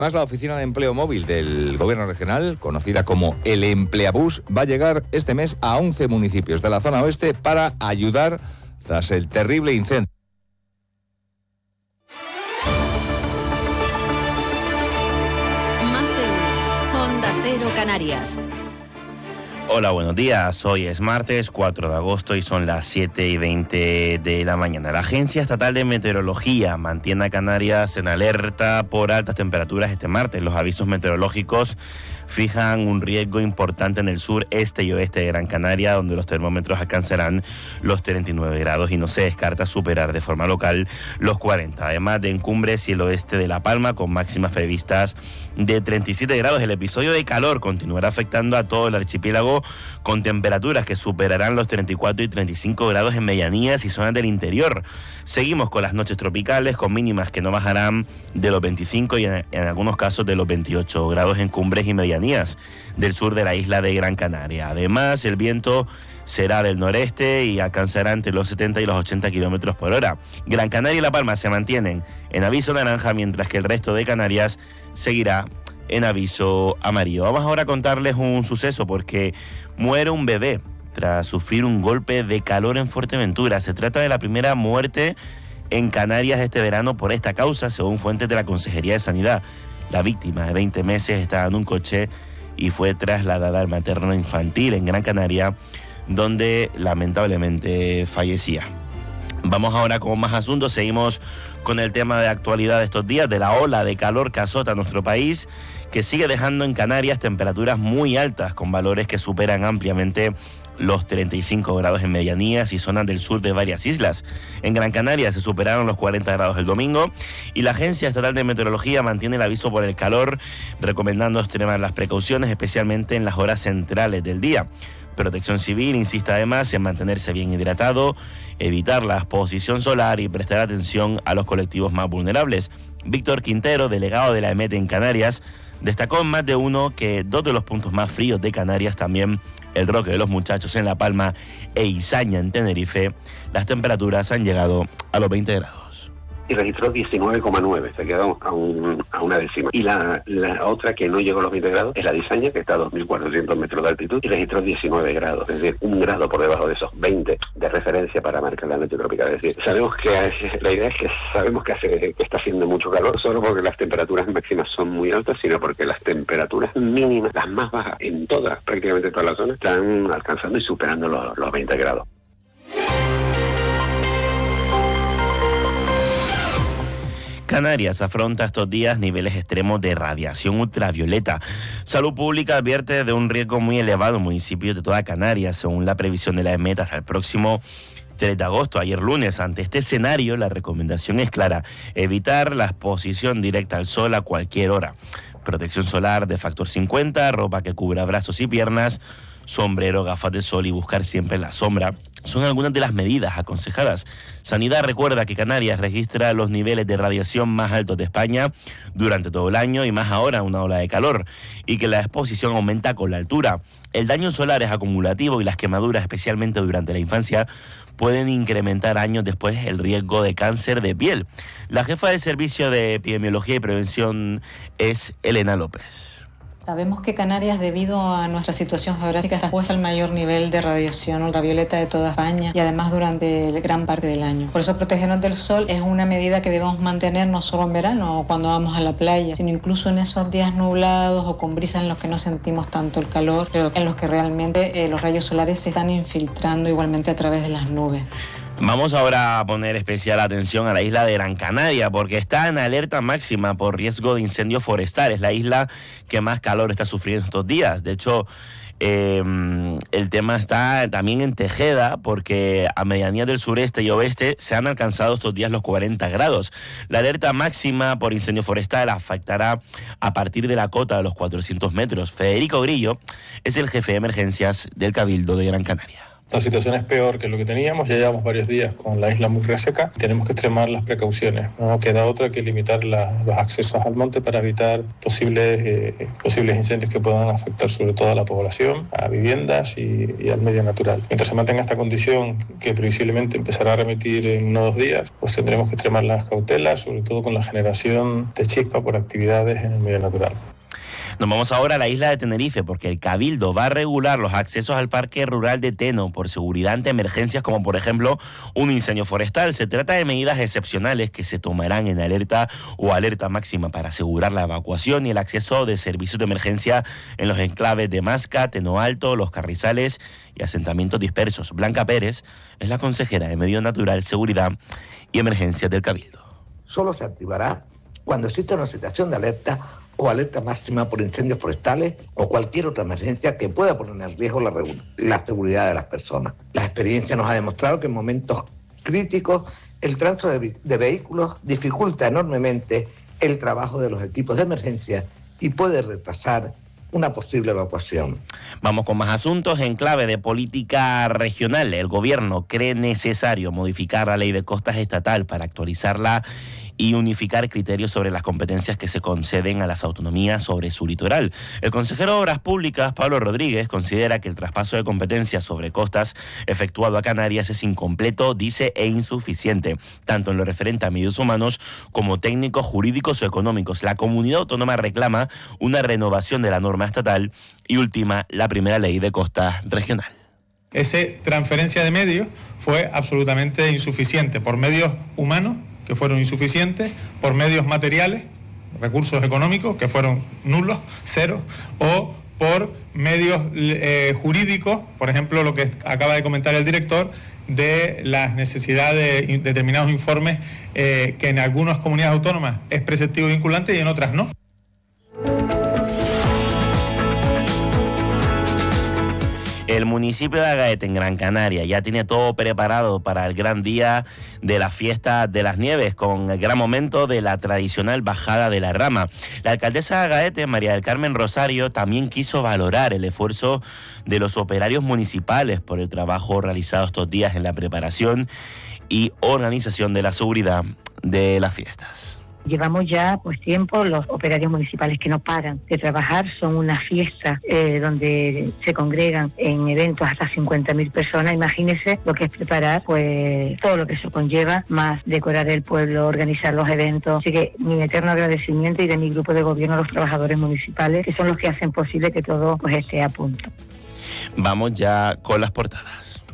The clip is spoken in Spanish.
Además, la Oficina de Empleo Móvil del Gobierno Regional, conocida como el Empleabús, va a llegar este mes a 11 municipios de la zona oeste para ayudar tras el terrible incendio. Más de uno. Onda Cero Canarias. Hola, buenos días. Hoy es martes 4 de agosto y son las 7:20 de la mañana. La Agencia Estatal de Meteorología mantiene a Canarias en alerta por altas temperaturas este martes. Los avisos meteorológicos fijan un riesgo importante en el sur, este y oeste de Gran Canaria, donde los termómetros alcanzarán los 39 grados y no se descarta superar de forma local los 40. Además de en cumbres y el oeste de La Palma, con máximas previstas de 37 grados. El episodio de calor continuará afectando a todo el archipiélago, con temperaturas que superarán los 34 y 35 grados en medianías y zonas del interior. Seguimos con las noches tropicales, con mínimas que no bajarán de los 25 y en algunos casos de los 28 grados en cumbres y medianías del sur de la isla de Gran Canaria. Además, el viento será del noreste y alcanzará entre los 70 y los 80 kilómetros por hora. Gran Canaria y La Palma se mantienen en aviso naranja, mientras que el resto de Canarias seguirá en aviso amarillo. Vamos ahora a contarles un suceso, porque muere un bebé tras sufrir un golpe de calor en Fuerteventura. Se trata de la primera muerte en Canarias este verano por esta causa, según fuentes de la Consejería de Sanidad. La víctima, de 20 meses, estaba en un coche y fue trasladada al materno infantil en Gran Canaria, donde lamentablemente fallecía. Vamos ahora con más asuntos. Seguimos con el tema de actualidad de estos días, de la ola de calor que azota nuestro país, que sigue dejando en Canarias temperaturas muy altas, con valores que superan ampliamente los 35 grados en medianías y zonas del sur de varias islas. En Gran Canaria se superaron los 40 grados el domingo y la Agencia Estatal de Meteorología mantiene el aviso por el calor, recomendando extremar las precauciones, especialmente en las horas centrales del día. Protección Civil insiste además en mantenerse bien hidratado, evitar la exposición solar y prestar atención a los colectivos más vulnerables. Víctor Quintero, delegado de la EMET en Canarias, destacó en más de uno que dos de los puntos más fríos de Canarias, también el Roque de los Muchachos en La Palma e Izaña en Tenerife, las temperaturas han llegado a los 20 grados. Y registró 19,9, se quedó a una décima. Y la otra que no llegó a los 20 grados es la de Izaña, que está a 2.400 metros de altitud, y registró 19 grados, es decir, un grado por debajo de esos 20 de referencia para marcar la noche tropical. Es decir, sabemos que la idea es que sabemos que está haciendo mucho calor, solo porque las temperaturas máximas son muy altas, sino porque las temperaturas mínimas, las más bajas en prácticamente todas las zonas, están alcanzando y superando los 20 grados. Canarias afronta estos días niveles extremos de radiación ultravioleta. Salud Pública advierte de un riesgo muy elevado en municipios de toda Canarias, según la previsión de la EMET, hasta el próximo 3 de agosto, ayer lunes. Ante este escenario, la recomendación es clara: evitar la exposición directa al sol a cualquier hora. Protección solar de factor 50, ropa que cubra brazos y piernas, sombrero, gafas de sol y buscar siempre la sombra son algunas de las medidas aconsejadas. Sanidad recuerda que Canarias registra los niveles de radiación más altos de España durante todo el año, y más ahora una ola de calor, y que la exposición aumenta con la altura. El daño solar es acumulativo y las quemaduras, especialmente durante la infancia, pueden incrementar años después el riesgo de cáncer de piel. La jefa del Servicio de Epidemiología y Prevención es Elena López. Sabemos que Canarias, debido a nuestra situación geográfica, está expuesta al mayor nivel de radiación ultravioleta de toda España, y además durante gran parte del año. Por eso protegernos del sol es una medida que debemos mantener no solo en verano o cuando vamos a la playa, sino incluso en esos días nublados o con brisa en los que no sentimos tanto el calor, pero en los que realmente los rayos solares se están infiltrando igualmente a través de las nubes. Vamos ahora a poner especial atención a la isla de Gran Canaria, porque está en alerta máxima por riesgo de incendio forestal. Es la isla que más calor está sufriendo estos días. De hecho, el tema está también en Tejeda, porque a medianías del sureste y oeste se han alcanzado estos días los 40 grados. La alerta máxima por incendio forestal afectará a partir de la cota de los 400 metros. Federico Grillo es el jefe de emergencias del Cabildo de Gran Canaria. La situación es peor que lo que teníamos, ya llevamos varios días con la isla muy reseca, tenemos que extremar las precauciones, no queda otra que limitar los accesos al monte para evitar posibles incendios que puedan afectar sobre todo a la población, a viviendas y al medio natural. Mientras se mantenga esta condición, que previsiblemente empezará a remitir en unos 2 días, pues tendremos que extremar las cautelas, sobre todo con la generación de chispa por actividades en el medio natural. Nos vamos ahora a la isla de Tenerife porque el Cabildo va a regular los accesos al Parque Rural de Teno por seguridad ante emergencias como por ejemplo un incendio forestal. Se trata de medidas excepcionales que se tomarán en alerta o alerta máxima para asegurar la evacuación y el acceso de servicios de emergencia en los enclaves de Masca, Teno Alto, Los Carrizales y asentamientos dispersos. Blanca Pérez es la consejera de Medio Natural, Seguridad y Emergencias del Cabildo. Solo se activará cuando exista una situación de alerta o alerta máxima por incendios forestales o cualquier otra emergencia que pueda poner en riesgo la seguridad de las personas. La experiencia nos ha demostrado que en momentos críticos el tránsito de vehículos dificulta enormemente el trabajo de los equipos de emergencia y puede retrasar una posible evacuación. Vamos con más asuntos. En clave de política regional, el gobierno cree necesario modificar la ley de costas estatal para actualizarla y unificar criterios sobre las competencias que se conceden a las autonomías sobre su litoral. El consejero de Obras Públicas, Pablo Rodríguez, considera que el traspaso de competencias sobre costas efectuado a Canarias es incompleto, dice, e insuficiente, tanto en lo referente a medios humanos como técnicos, jurídicos o económicos. La comunidad autónoma reclama una renovación de la norma estatal y última, la primera ley de costas regional. Esa transferencia de medios fue absolutamente insuficiente por medios humanos, que fueron insuficientes, por medios materiales, recursos económicos, que fueron nulos, cero, o por medios jurídicos, por ejemplo, lo que acaba de comentar el director, de las necesidades de determinados informes que en algunas comunidades autónomas es preceptivo y vinculante y en otras no. El municipio de Agaete, en Gran Canaria, ya tiene todo preparado para el gran día de la fiesta de las nieves, con el gran momento de la tradicional bajada de la rama. La alcaldesa de Agaete, María del Carmen Rosario, también quiso valorar el esfuerzo de los operarios municipales por el trabajo realizado estos días en la preparación y organización de la seguridad de las fiestas. Llevamos ya tiempo, los operarios municipales que no paran de trabajar, son una fiesta donde se congregan en eventos hasta 50.000 personas. Imagínense lo que es preparar todo lo que eso conlleva, más decorar el pueblo, organizar los eventos. Así que mi eterno agradecimiento y de mi grupo de gobierno a los trabajadores municipales, que son los que hacen posible que todo esté a punto. Vamos ya con las portadas.